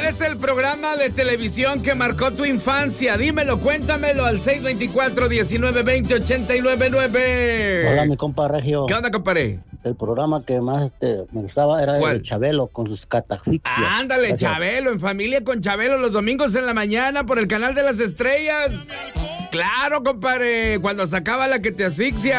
es el programa de televisión que marcó tu infancia? Dímelo, cuéntamelo al 624-1920-899. Hola, mi compa Regio. ¿Qué onda, compadre? El programa que más me gustaba era el de Chabelo con sus catafixias. Ándale, Gracias. Chabelo, en familia con Chabelo, los domingos en la mañana por el canal de las estrellas. Claro, compadre, cuando sacaba la que te asfixia.